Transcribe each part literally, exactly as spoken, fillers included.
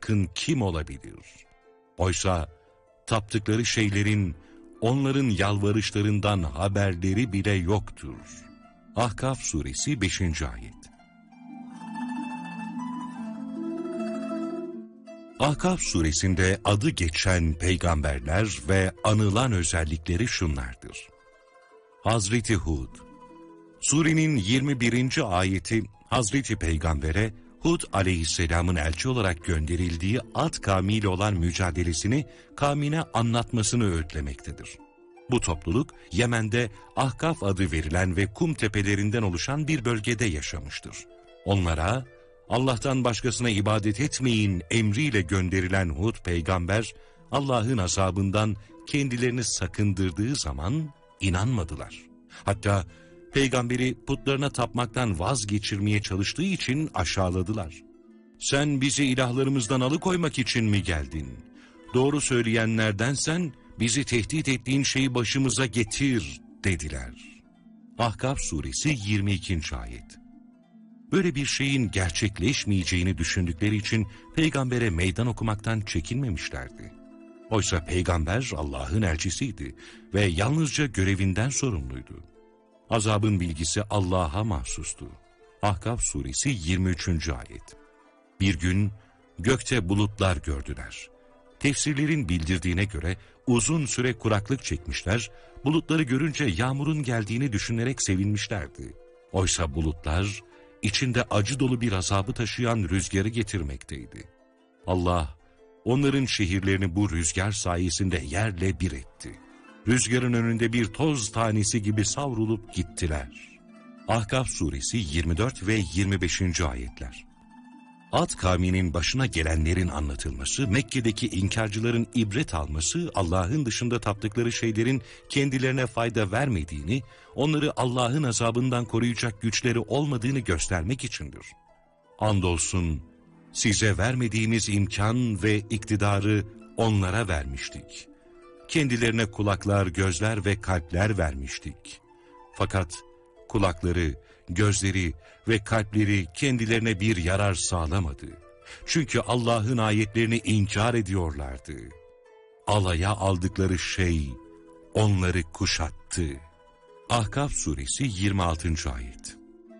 yakın kim olabilir? Oysa taptıkları şeylerin onların yalvarışlarından haberleri bile yoktur. Ahkaf suresi beşinci ayet. Ahkaf suresinde adı geçen peygamberler ve anılan özellikleri şunlardır. Hazreti Hud. Surenin yirmi birinci ayeti Hazreti Peygamber'e Hud aleyhisselamın elçi olarak gönderildiği Ad kavmiyle olan mücadelesini kavmine anlatmasını öğütlemektedir. Bu topluluk Yemen'de Ahkaf adı verilen ve kum tepelerinden oluşan bir bölgede yaşamıştır. Onlara Allah'tan başkasına ibadet etmeyin emriyle gönderilen Hud peygamber Allah'ın azabından kendilerini sakındırdığı zaman inanmadılar. Hatta peygamberi putlarına tapmaktan vazgeçirmeye çalıştığı için aşağıladılar. Sen bizi ilahlarımızdan alıkoymak için mi geldin? Doğru söyleyenlerdensen bizi tehdit ettiğin şeyi başımıza getir dediler. Ahkaf suresi yirmi ikinci ayet. Böyle bir şeyin gerçekleşmeyeceğini düşündükleri için peygambere meydan okumaktan çekinmemişlerdi. Oysa peygamber Allah'ın elçisiydi ve yalnızca görevinden sorumluydu. Azabın bilgisi Allah'a mahsustu. Ahkaf suresi yirmi üçüncü ayet. Bir gün gökte bulutlar gördüler. Tefsirlerin bildirdiğine göre uzun süre kuraklık çekmişler, bulutları görünce yağmurun geldiğini düşünerek sevinmişlerdi. Oysa bulutlar içinde acı dolu bir azabı taşıyan rüzgarı getirmekteydi. Allah onların şehirlerini bu rüzgar sayesinde yerle bir etti. Rüzgarın önünde bir toz tanesi gibi savrulup gittiler. Ahkaf suresi yirmi dört ve yirmi beşinci ayetler. Ad kavminin başına gelenlerin anlatılması, Mekke'deki inkarcıların ibret alması, Allah'ın dışında taptıkları şeylerin kendilerine fayda vermediğini, onları Allah'ın azabından koruyacak güçleri olmadığını göstermek içindir. Andolsun size vermediğimiz imkan ve iktidarı onlara vermiştik. Kendilerine kulaklar, gözler ve kalpler vermiştik. Fakat kulakları, gözleri ve kalpleri kendilerine bir yarar sağlamadı. Çünkü Allah'ın ayetlerini inkar ediyorlardı. Alaya aldıkları şey onları kuşattı. Ahkaf suresi yirmi altıncı ayet.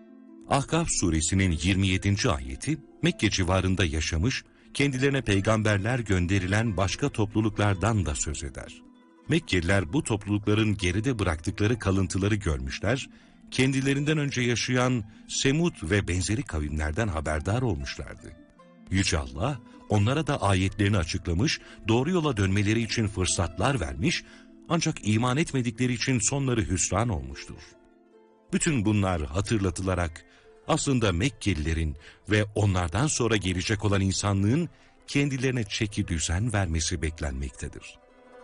Ahkaf suresinin yirmi yedinci ayeti Mekke civarında yaşamış, kendilerine peygamberler gönderilen başka topluluklardan da söz eder. Mekkeliler bu toplulukların geride bıraktıkları kalıntıları görmüşler, kendilerinden önce yaşayan Semud ve benzeri kavimlerden haberdar olmuşlardı. Yüce Allah onlara da ayetlerini açıklamış, doğru yola dönmeleri için fırsatlar vermiş, ancak iman etmedikleri için sonları hüsran olmuştur. Bütün bunlar hatırlatılarak aslında Mekkelilerin ve onlardan sonra gelecek olan insanlığın kendilerine çeki düzen vermesi beklenmektedir.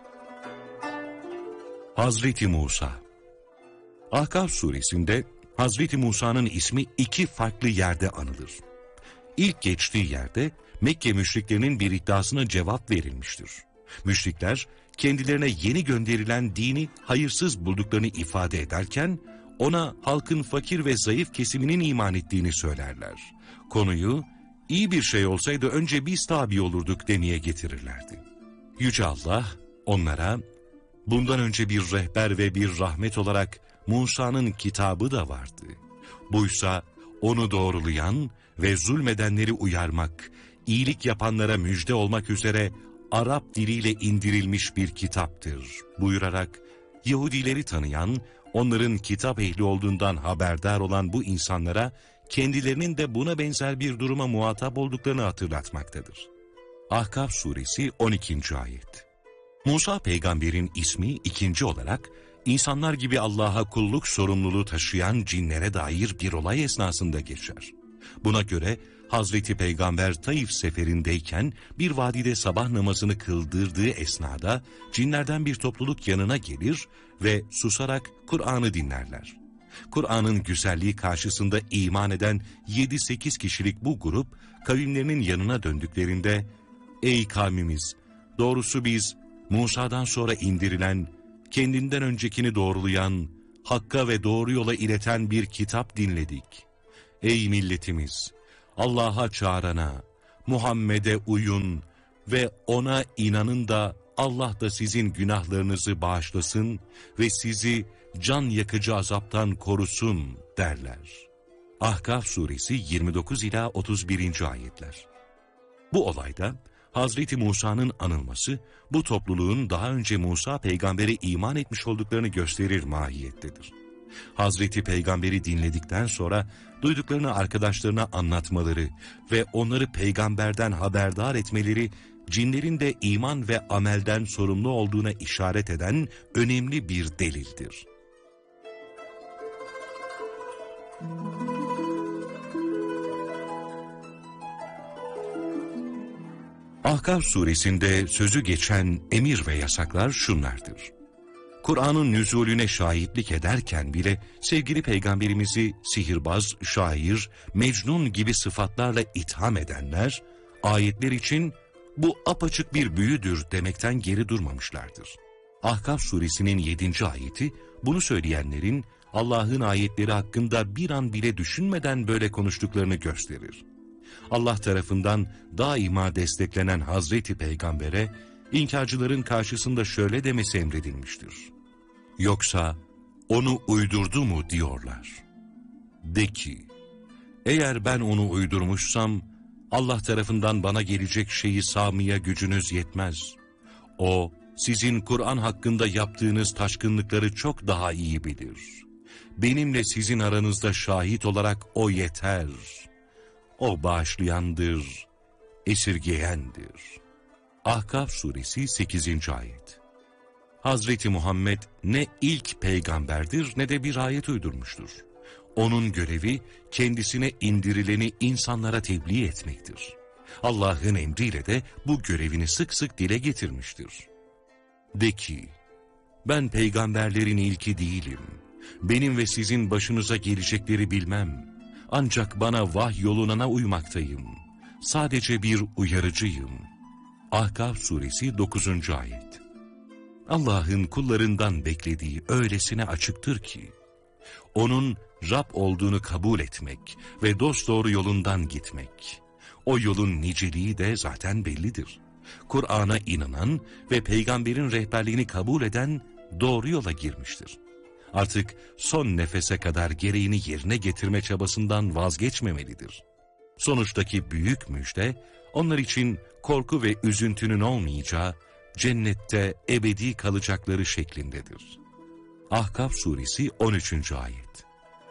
Hazreti Musa. Ahkaf suresinde Hazreti Musa'nın ismi iki farklı yerde anılır. İlk geçtiği yerde Mekke müşriklerinin bir iddiasına cevap verilmiştir. Müşrikler kendilerine yeni gönderilen dini hayırsız bulduklarını ifade ederken ona halkın fakir ve zayıf kesiminin iman ettiğini söylerler. Konuyu iyi bir şey olsaydı önce biz tabi olurduk demeye getirirlerdi. Yüce Allah onlara bundan önce bir rehber ve bir rahmet olarak Musa'nın kitabı da vardı. Buysa onu doğrulayan ve zulmedenleri uyarmak, iyilik yapanlara müjde olmak üzere Arap diliyle indirilmiş bir kitaptır buyurarak Yahudileri tanıyan, onların kitap ehli olduğundan haberdar olan bu insanlara kendilerinin de buna benzer bir duruma muhatap olduklarını hatırlatmaktadır. Ahkaf suresi on ikinci ayet. Musa peygamberin ismi ikinci olarak insanlar gibi Allah'a kulluk sorumluluğu taşıyan cinlere dair bir olay esnasında geçer. Buna göre Hazreti Peygamber Taif seferindeyken bir vadide sabah namazını kıldırdığı esnada cinlerden bir topluluk yanına gelir ve susarak Kur'an'ı dinlerler. Kur'an'ın güzelliği karşısında iman eden yedi sekiz kişilik bu grup kavimlerinin yanına döndüklerinde "Ey kavmimiz, doğrusu biz Musa'dan sonra indirilen, kendinden öncekini doğrulayan, hakka ve doğru yola ileten bir kitap dinledik. Ey milletimiz, Allah'a çağırana, Muhammed'e uyun ve ona inanın da Allah da sizin günahlarınızı bağışlasın ve sizi can yakıcı azaptan korusun derler. Ahkaf suresi yirmi dokuz ila otuz birinci ayetler. Bu olayda Hazreti Musa'nın anılması, bu topluluğun daha önce Musa peygambere iman etmiş olduklarını gösterir mahiyettedir. Hazreti Peygamberi dinledikten sonra duyduklarını arkadaşlarına anlatmaları ve onları peygamberden haberdar etmeleri, cinlerin de iman ve amelden sorumlu olduğuna işaret eden önemli bir delildir. Ahkaf suresinde sözü geçen emir ve yasaklar şunlardır. Kur'an'ın nüzulüne şahitlik ederken bile sevgili peygamberimizi sihirbaz, şair, mecnun gibi sıfatlarla itham edenler, ayetler için bu apaçık bir büyüdür demekten geri durmamışlardır. Ahkaf suresinin yedinci ayeti bunu söyleyenlerin Allah'ın ayetleri hakkında bir an bile düşünmeden böyle konuştuklarını gösterir. Allah tarafından daima desteklenen Hazreti Peygamber'e İnkarcıların karşısında şöyle demesi emredilmiştir. Yoksa onu uydurdu mu diyorlar. De ki, eğer ben onu uydurmuşsam Allah tarafından bana gelecek şeyi sağmaya gücünüz yetmez. O sizin Kur'an hakkında yaptığınız taşkınlıkları çok daha iyi bilir. Benimle sizin aranızda şahit olarak o yeter. O bağışlayandır, esirgeyendir. Ahkaf suresi sekizinci ayet. Hazreti Muhammed ne ilk peygamberdir ne de bir ayet uydurmuştur. Onun görevi kendisine indirileni insanlara tebliğ etmektir. Allah'ın emriyle de bu görevini sık sık dile getirmiştir. De ki, ben peygamberlerin ilki değilim. Benim ve sizin başınıza gelecekleri bilmem. Ancak bana vahyolunana uymaktayım. Sadece bir uyarıcıyım. Ahkaf suresi dokuzuncu ayet. Allah'ın kullarından beklediği öylesine açıktır ki, onun Rab olduğunu kabul etmek ve dosdoğru yolundan gitmek. O yolun niceliği de zaten bellidir. Kur'an'a inanan ve peygamberin rehberliğini kabul eden doğru yola girmiştir. Artık son nefese kadar gereğini yerine getirme çabasından vazgeçmemelidir. Sonuçtaki büyük müjde, onlar için korku ve üzüntünün olmayacağı, cennette ebedi kalacakları şeklindedir. Ahkaf suresi on üçüncü ayet.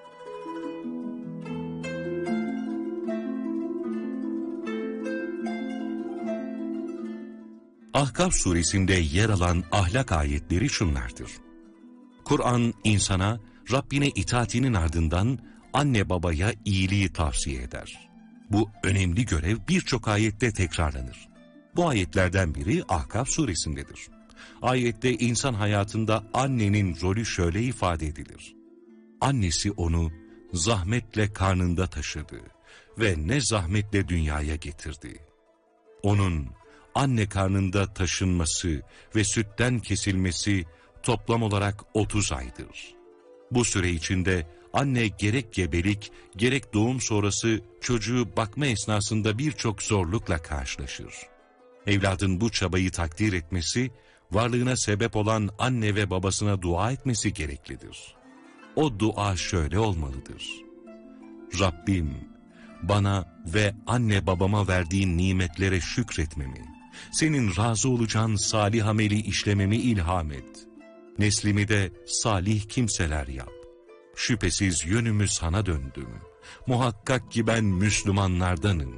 Ahkaf suresinde yer alan ahlak ayetleri şunlardır. Kur'an insana Rabbine itaatinin ardından anne babaya iyiliği tavsiye eder. Bu önemli görev birçok ayette tekrarlanır. Bu ayetlerden biri Ahkaf suresindedir. Ayette insan hayatında annenin rolü şöyle ifade edilir. Annesi onu zahmetle karnında taşıdı ve ne zahmetle dünyaya getirdi. Onun anne karnında taşınması ve sütten kesilmesi toplam olarak otuz aydır. Bu süre içinde anne gerek gebelik, gerek doğum sonrası çocuğu bakma esnasında birçok zorlukla karşılaşır. Evladın bu çabayı takdir etmesi, varlığına sebep olan anne ve babasına dua etmesi gereklidir. O dua şöyle olmalıdır. Rabbim, bana ve anne babama verdiğin nimetlere şükretmemi, senin razı olacağın salih ameli işlememi ilham et. Neslimi de salih kimseler yap. Şüphesiz yönümü sana döndüm. Muhakkak ki ben Müslümanlardanım.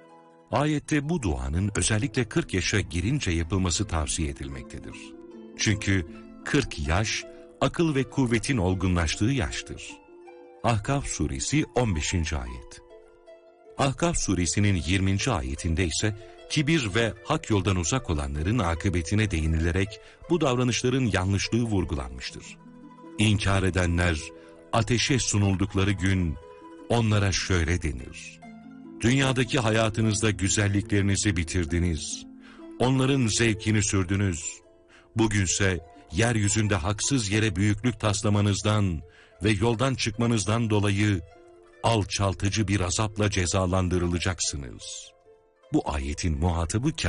Ayette bu duanın özellikle kırk yaşa girince yapılması tavsiye edilmektedir. Çünkü kırk yaş, akıl ve kuvvetin olgunlaştığı yaştır. Ahkaf suresi on beşinci ayet. Ahkaf suresinin yirminci ayetinde ise kibir ve hak yoldan uzak olanların akıbetine değinilerek bu davranışların yanlışlığı vurgulanmıştır. İnkar edenler ateşe sunuldukları gün onlara şöyle denir. Dünyadaki hayatınızda güzelliklerinizi bitirdiniz. Onların zevkini sürdünüz. Bugünse yeryüzünde haksız yere büyüklük taslamanızdan ve yoldan çıkmanızdan dolayı alçaltıcı bir azapla cezalandırılacaksınız. Bu ayetin muhatabı